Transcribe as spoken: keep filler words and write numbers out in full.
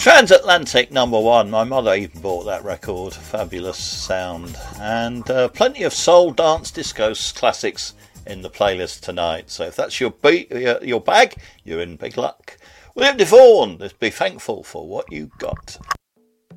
Transatlantic number one. My mother even bought that record. Fabulous sound. And uh, plenty of soul, dance, disco classics in the playlist tonight. So if that's your beat, your, your bag, you're in big luck. William Devaughan, let's be thankful for what you got.